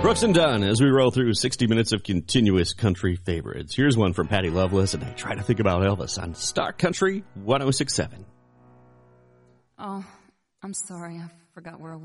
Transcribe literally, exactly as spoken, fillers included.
Brooks and Dunn as we roll through sixty minutes of continuous country favorites. Here's one from Patty Loveless, and I try to think about Elvis on Star Country one oh six point seven. Oh, I'm sorry. I forgot where I was.